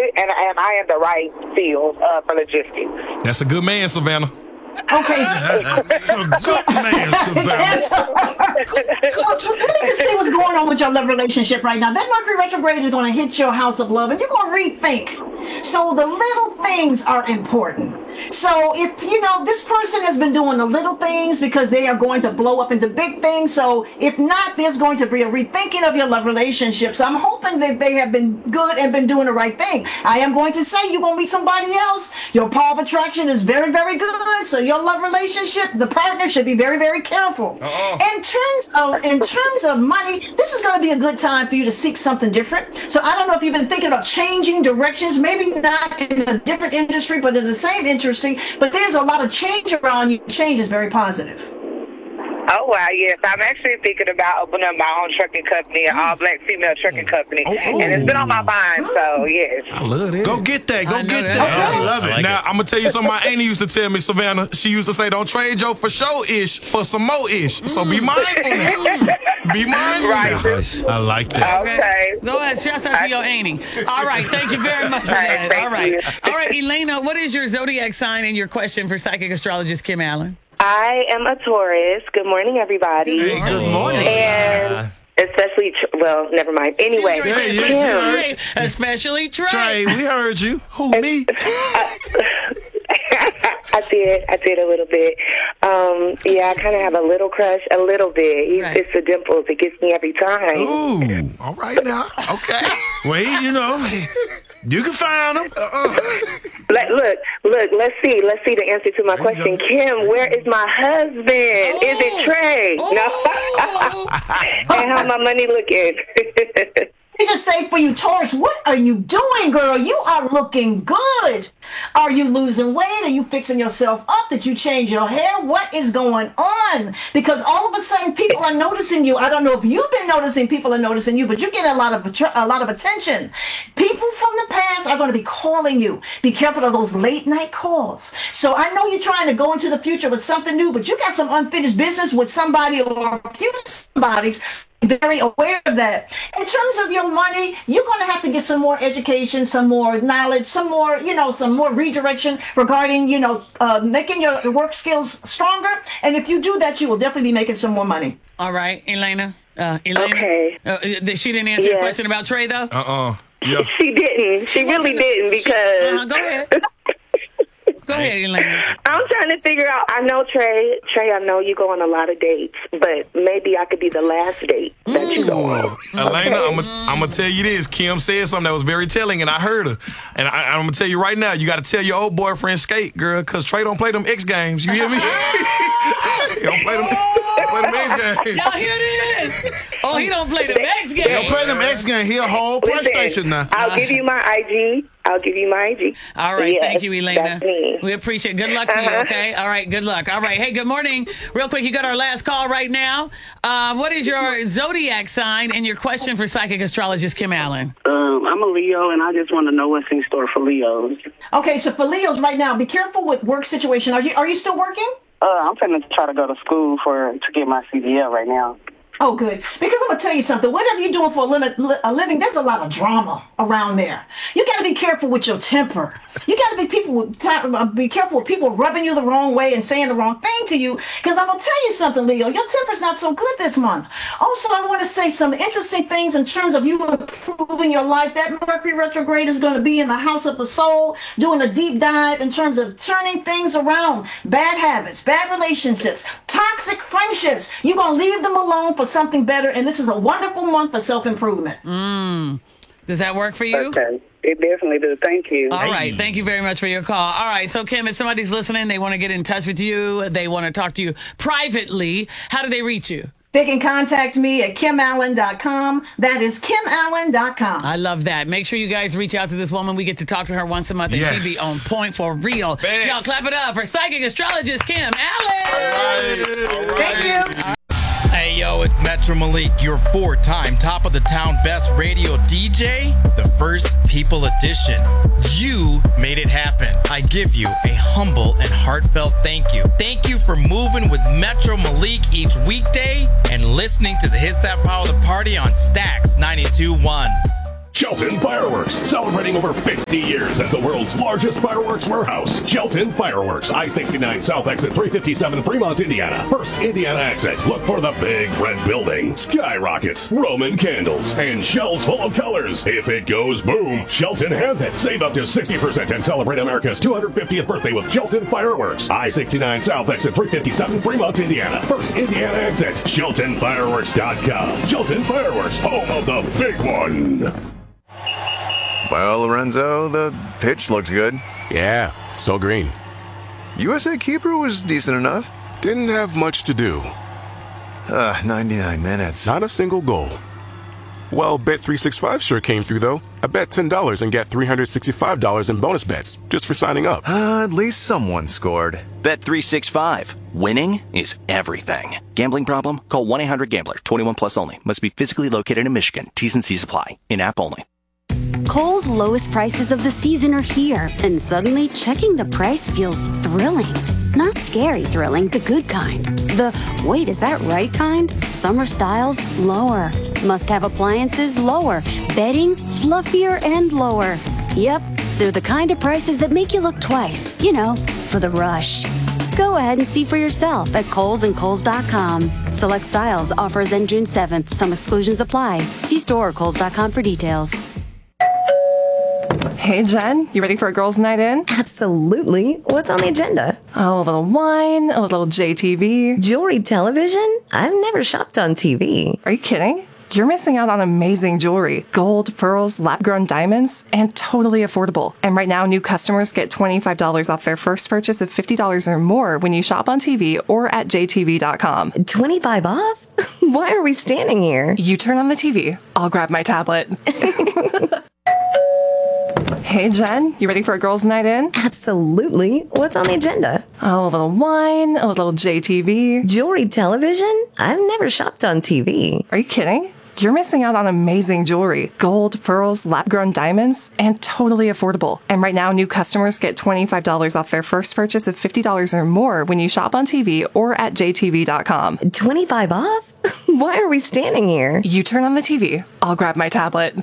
it, and I am the right field for logistics. That's a good man, Savannah. Okay. That's a good man, Savannah. So let me just see what's going on with your love relationship right now. That Mercury retrograde is going to hit your house of love, and you're going to rethink. So the little things are important. So if, this person has been doing the little things because they are going to blow up into big things. So if not, there's going to be a rethinking of your love relationships. I'm hoping that they have been good and been doing the right thing. I am going to say you're going to meet somebody else. Your power of attraction is very, very good. So your love relationship, the partner should be very, very careful. In terms of money, this is going to be a good time for you to seek something different. So I don't know if you've been thinking about changing directions, maybe not in a different industry, but in the same industry. But there's a lot of change around you. Change is very positive. Oh, wow, yes. I'm actually thinking about opening up my own trucking company, an all-black female trucking company. And it's been on my mind, so, yes. I love it. Go get that. Go get that. Okay. I love it. Now, I'm going to tell you something my auntie used to tell me, Savannah. She used to say, don't trade your for show-ish for some more-ish. So be mindful now. Be mindful now. I like that. Okay. Go ahead. Shouts out to your auntie. All right. Thank you very much for that. Thank All right. you. All right, Elena, what is your zodiac sign and your question for psychic astrologist Kim Allen? I am a Taurus. Good morning, everybody. Hey, good morning. And especially, never mind. Anyway, Yeah. Especially Trey. Trey, we heard you. Who, me? I did a little bit. I kind of have a little crush, a little bit. Right. It's the dimples. It gets me every time. Ooh, all right now. Okay. Wait, you can find them. Look, let's see the answer to my question. Kim, where is my husband? Is it Trey? No. And how my money looking? Let me just say for you, Taurus, what are you doing, girl? You are looking good. Are you losing weight? Are you fixing yourself up? Did you change your hair? What is going on? Because all of a sudden, people are noticing you. I don't know if you've been noticing people are noticing you, but you get a lot of attention. People from the past are going to be calling you. Be careful of those late night calls. So I know you're trying to go into the future with something new, but you got some unfinished business with somebody or a few somebodies. Very aware of that. In terms of your money, you're going to have to get some more education, some more knowledge, some more redirection regarding, making your work skills stronger. And if you do that, you will definitely be making some more money. All right, Elena. Okay. She didn't answer your question about Trey, though? Yeah. She didn't. She really didn't because... Go ahead. Go ahead, Elena. I'm trying to figure out. I know, Trey, I know you go on a lot of dates, but maybe I could be the last date that you go on. Elena, I'm going to tell you this. Kim said something that was very telling, and I heard her. And I'm going to tell you right now, you got to tell your old boyfriend skate, girl, because Trey don't play them X games. You hear me? He don't play them X games. Y'all hear this? Oh, he don't play the X games. He don't play them X games. He a whole PlayStation now. I'll give you my IG. All right. Yes, thank you, Elena. that's me. We appreciate it. Good luck to you, okay? All right. Good luck. All right. Hey, good morning. Real quick, you got our last call right now. What is your zodiac sign and your question for psychic astrologist Kim Allen? I'm a Leo, and I just want to know what's in store for Leos. Okay, so for Leos right now, be careful with work situation. Are you still working? I'm trying to try to go to school to get my CDL right now. Oh, good. Because I'm going to tell you something. Whatever you're doing for a living, there's a lot of drama around there. You got to be careful with your temper. You got to be careful with people rubbing you the wrong way and saying the wrong thing to you. Because I'm going to tell you something, Leo. Your temper's not so good this month. Also, I want to say some interesting things in terms of you improving your life. That Mercury retrograde is going to be in the house of the soul, doing a deep dive in terms of turning things around. Bad habits, bad relationships, toxic friendships. You're going to leave them alone for something better, and this is a wonderful month for self-improvement. Does that work for you? Okay. It definitely does. Thank you. All right. Thank you very much for your call. All right. So, Kim, if somebody's listening, they want to get in touch with you, they want to talk to you privately, how do they reach you? They can contact me at KimAllen.com. That is KimAllen.com. I love that. Make sure you guys reach out to this woman. We get to talk to her once a month, and Yes. she be on point for real. Thanks. Y'all clap it up for psychic astrologist Kim Allen. Thank you. Hey yo, it's Metro Malik, your 4-time top of the town best radio DJ, the First People Edition. You made it happen. I give you a humble and heartfelt thank you. Thank you for moving with Metro Malik each weekday and listening to the Hits That Power the Party on Stax 92.1. Shelton Fireworks, celebrating over 50 years as the world's largest fireworks warehouse. Shelton Fireworks, I-69 South Exit 357, Fremont, Indiana. First Indiana exit. Look for the big red building, skyrockets, Roman candles, and shells full of colors. If it goes boom, Shelton has it. Save up to 60% and celebrate America's 250th birthday with Shelton Fireworks. I-69 South Exit 357, Fremont, Indiana. First Indiana exit. SheltonFireworks.com. Shelton Fireworks, home of the big one. Well, Lorenzo, the pitch looked good. Yeah, so green. USA keeper was decent enough. Didn't have much to do. 99 minutes. Not a single goal. Well, Bet365 sure came through, though. I bet $10 and get $365 in bonus bets just for signing up. At least someone scored. Bet365. Winning is everything. Gambling problem? Call 1-800-GAMBLER. 21 plus only. Must be physically located in Michigan. T's and C's apply. In-app only. Kohl's lowest prices of the season are here, and suddenly checking the price feels thrilling. Not scary thrilling, the good kind. The, wait, is that right kind? Summer styles, lower. Must-have appliances, lower. Bedding, fluffier and lower. Yep, they're the kind of prices that make you look twice. You know, for the rush. Go ahead and see for yourself at Kohl's and Kohl's.com. Select styles, offers end June 7th. Some exclusions apply. See store or Kohl's.com for details. Hey, Jen, you ready for a girls' night in? Absolutely. What's on the agenda? Oh, a little wine, a little JTV. Jewelry television? I've never shopped on TV. Are you kidding? You're missing out on amazing jewelry. Gold, pearls, lab-grown diamonds, and totally affordable. And right now, new customers get $25 off their first purchase of $50 or more when you shop on TV or at jtv.com. 25 off? Why are we standing here? You turn on the TV. I'll grab my tablet. Hey, Jen, you ready for a girls' night in? Absolutely. What's on the agenda? Oh, a little wine, a little JTV. Jewelry television? I've never shopped on TV. Are you kidding? You're missing out on amazing jewelry. Gold, pearls, lab-grown diamonds, and totally affordable. And right now, new customers get $25 off their first purchase of $50 or more when you shop on TV or at jtv.com. 25 off? Why are we standing here? You turn on the TV. I'll grab my tablet.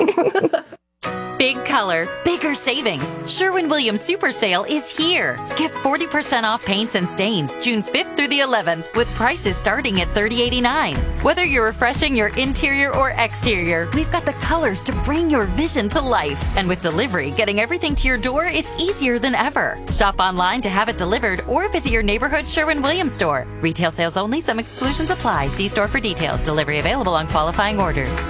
Big color, bigger savings. Sherwin-Williams Super Sale is here. Get 40% off paints and stains June 5th through the 11th with prices starting at $30.89. Whether you're refreshing your interior or exterior, we've got the colors to bring your vision to life. And with delivery, getting everything to your door is easier than ever. Shop online to have it delivered or visit your neighborhood Sherwin-Williams store. Retail sales only. Some exclusions apply. See store for details. Delivery available on qualifying orders.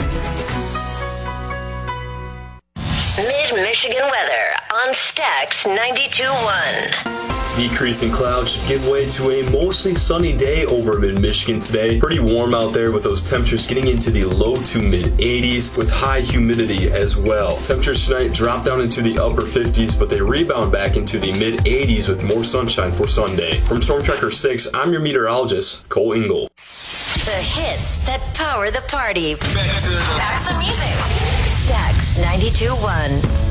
Mid-Michigan weather on Stax 92.1. Decreasing clouds should give way to a mostly sunny day over mid-Michigan today. Pretty warm out there with those temperatures getting into the low to mid-80s with high humidity as well. Temperatures tonight drop down into the upper 50s, but they rebound back into the mid-80s with more sunshine for Sunday. From Storm Tracker 6, I'm your meteorologist, Cole Ingle. The hits that power the party. Back to music. Stax 92.1.